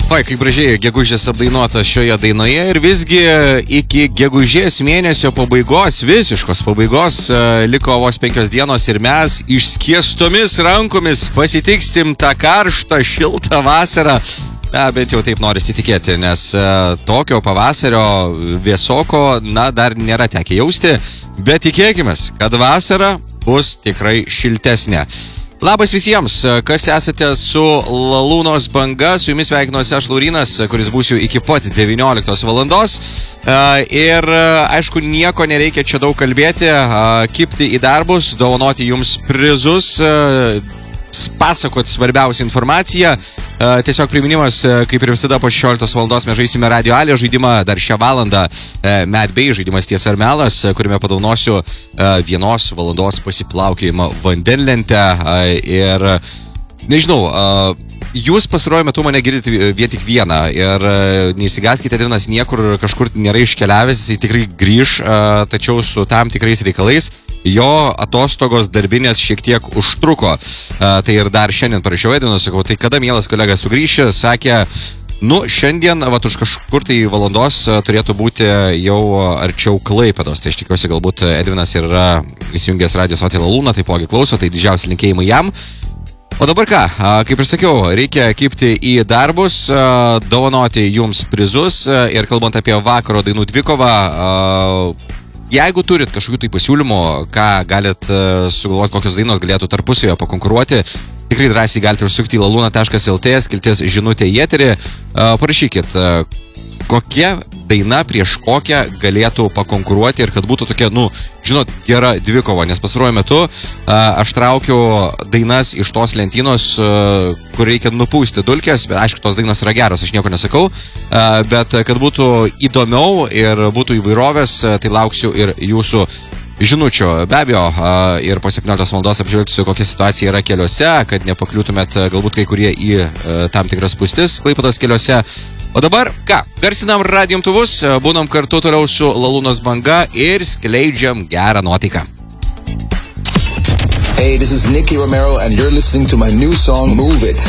Oi, kaip gražiai gegužės apdainuota šioje dainoje ir visgi iki gegužės mėnesio pabaigos, visiškos pabaigos, liko vos 5 dienos ir mes išskiestomis rankomis pasitikstim tą karštą, šiltą vasarą. Na, bent jau taip norisi tikėti, nes tokio pavasario vėsoko, dar nėra tekę jausti, bet tikėkimės, kad vasara bus tikrai šiltesnė. Labas visiems, kas esate su Lalūnos banga, su jumis sveikinuosi aš Laurynas, kuris būsiu iki pat 19 valandos. Ir aišku, nieko nereikia čia daug kalbėti, kibti į darbus, dovanoti jums prizus, pasakoti svarbiausią informaciją. Tiesiog priminimas, kaip ir visada po 16 valandos mes žaisime Radio Alė žaidimą, dar šią valandą Mad Bay žaidimas Tiesa ar melas, kuriame padovanosiu 1 valandos pasiplaukiojimą vandenlentę ir nežinau, jūs pastaruoju metu mane girdite vien tik vieną ir neįsigaskite, Edvinas niekur kažkur nėra iškeliavęs, jis tikrai grįž, tačiau su tam tikrais reikalais. Jo atostogos darbinės šiek tiek užtruko. Tai ir dar šiandien parašiau Edvinui, sakau, tai kada mielas kolega sugrįši, sakė, šiandien, už kažkur tai valandos turėtų būti jau arčiau Klaipėdos. Tai aš tikiuosi, galbūt Edvinas yra įsijungęs Radio Stotį Lalūną, taipogi klauso, tai didžiausi linkėjimai jam. O dabar ką, kaip ir sakiau, reikia kibti į darbus, dovanoti jums prizus ir kalbant apie vakaro dainų dvikovą, jeigu turit kažkokių tai pasiūlymų, ką galit sugalvoti, kokios dainos galėtų tarpusavėje pakonkuruoti, tikrai drąsiai galite užsukti į laluna.lt, skiltis žinutę į eterį, parašykit, kokia daina prieš kokią galėtų pakonkuruoti ir kad būtų tokia, žinot, gera dvikova, nes pastaruoju metu aš traukiu dainas iš tos lentynos, kur reikia nupūsti dulkės, bet aišku, tos dainos yra geros, aš nieko nesakau, bet kad būtų įdomiau ir būtų įvairovės, tai lauksiu ir jūsų žinučių. Be abejo, ir po 17 valandos apžvelgsiu, kokia situacija yra keliuose, kad nepakliūtumėt galbūt kai kurie į tam tikras spūstis Klaipėdos keliuose. O dabar, garsinam radijo imtuvus, būnam kartu toliau su Lalūnos banga ir skleidžiam gerą nuotaiką. Hey, this is Nicky Romero and you're listening to my new song, Move It.